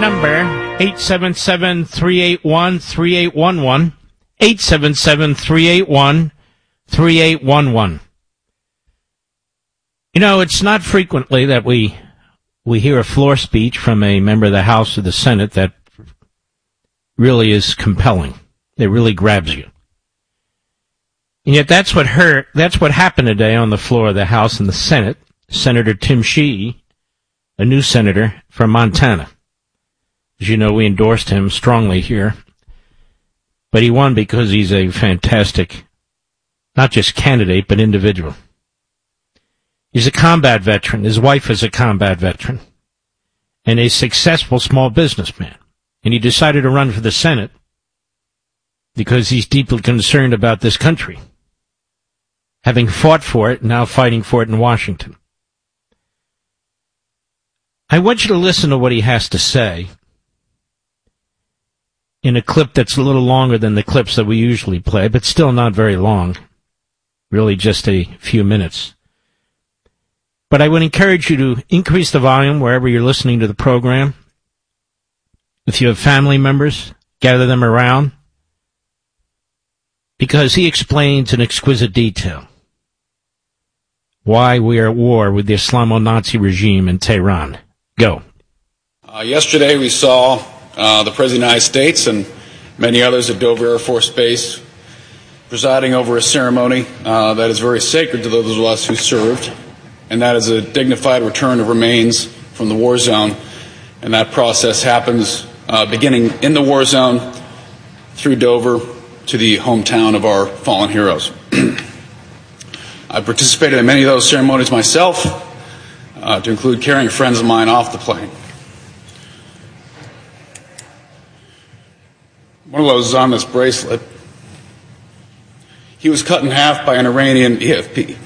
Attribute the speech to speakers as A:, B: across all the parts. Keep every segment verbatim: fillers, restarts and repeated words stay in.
A: number, eight seven seven, three eight one, three eight one one, eight seven seven, three eight one, three eight one one. You know, it's not frequently that we we hear a floor speech from a member of the House or the Senate that really is compelling. It really grabs you. And yet that's what hurt, that's what happened today on the floor of the House and the Senate. Senator Tim Sheehy, a new senator from Montana. As you know, we endorsed him strongly here. But he won because he's a fantastic, not just candidate, but individual. He's a combat veteran. His wife is a combat veteran. And a successful small businessman. And he decided to run for the Senate because he's deeply concerned about this country. Having fought for it, now fighting for it in Washington. I want you to listen to what he has to say in a clip that's a little longer than the clips that we usually play, but still not very long. Really just a few minutes. But I would encourage you to increase the volume wherever you're listening to the program. If you have family members, gather them around. Because he explains in exquisite detail why we are at war with the Islamo-Nazi regime in Tehran. Go.
B: Uh, yesterday we saw uh, the President of the United States and many others at Dover Air Force Base presiding over a ceremony uh, that is very sacred to those of us who served, and that is a dignified return of remains from the war zone. And that process happens uh, beginning in the war zone through Dover to the hometown of our fallen heroes. I participated in many of those ceremonies myself, uh, to include carrying friends of mine off the plane. One of those is on this bracelet. He was cut in half by an Iranian E F P.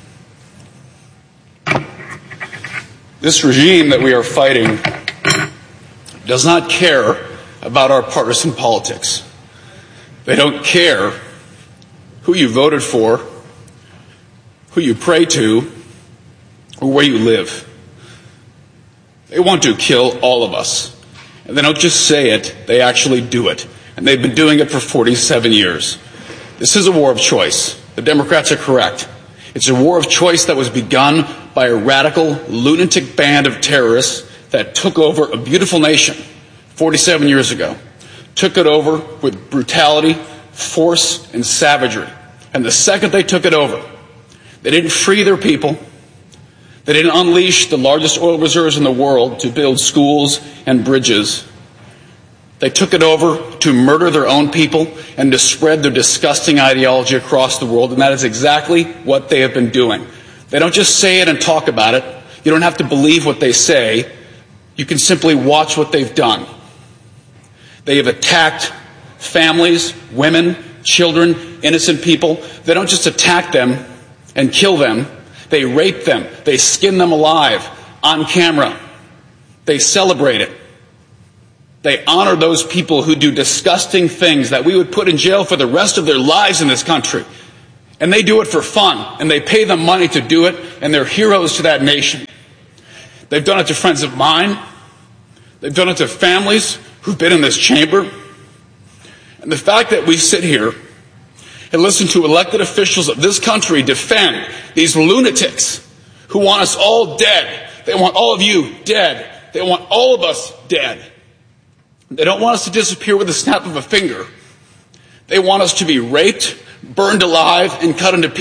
B: This regime that we are fighting does not care about our partisan politics. They don't care who you voted for, who you pray to, or where you live. They want to kill all of us. And they don't just say it, they actually do it. And they've been doing it for forty-seven years. This is a war of choice. The Democrats are correct. It's a war of choice that was begun by a radical, lunatic band of terrorists that took over a beautiful nation forty-seven years ago. Took it over with brutality, force, and savagery. And the second they took it over, they didn't free their people. They didn't unleash the largest oil reserves in the world to build schools and bridges. They took it over to murder their own people and to spread their disgusting ideology across the world. And that is exactly what they have been doing. They don't just say it and talk about it. You don't have to believe what they say. You can simply watch what they've done. They have attacked families, women, children, innocent people. They don't just attack them and kill them. They rape them. They skin them alive on camera. They celebrate it. They honor those people who do disgusting things that we would put in jail for the rest of their lives in this country. And they do it for fun. And they pay them money to do it. And they're heroes to that nation. They've done it to friends of mine. They've done it to families who've been in this chamber. And the fact that we sit here and listen to elected officials of this country defend these lunatics who want us all dead. They want all of you dead. They want all of us dead. They don't want us to disappear with the snap of a finger. They want us to be raped, burned alive, and cut into pieces.